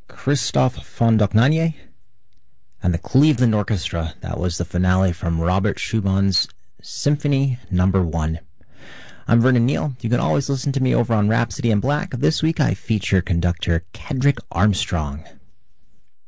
Christoph von Dohnanyi and the Cleveland Orchestra. That was the finale from Robert Schumann's Symphony No. 1. I'm Vernon Neal. You can always listen to me over on Rhapsody in Black. This week I feature conductor Kedrick Armstrong.